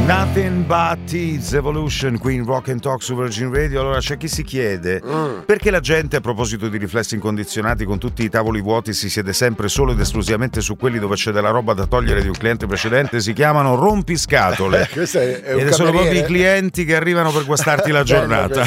Nothing but Teens Evolution qui in Rock and Talk su Virgin Radio. Allora c'è chi si chiede perché la gente, a proposito di riflessi incondizionati, con tutti i tavoli vuoti si siede sempre solo ed esclusivamente su quelli dove c'è della roba da togliere di un cliente precedente. Si chiamano rompiscatole Questo è un ed sono proprio i clienti che arrivano per guastarti la giornata.